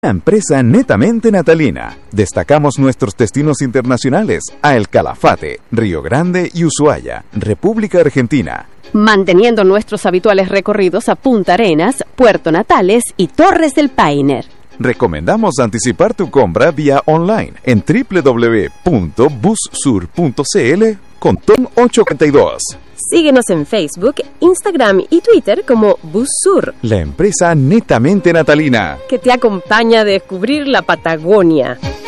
Empresa netamente natalina. Destacamos nuestros destinos internacionales a El Calafate, Río Grande y Ushuaia, República Argentina. Manteniendo nuestros habituales recorridos a Punta Arenas, Puerto Natales y Torres del Paine. Recomendamos anticipar tu compra vía online en www.bussur.cl con TON 842. Síguenos en Facebook, Instagram y Twitter como Bussur, la empresa netamente natalina que te acompaña a descubrir la Patagonia.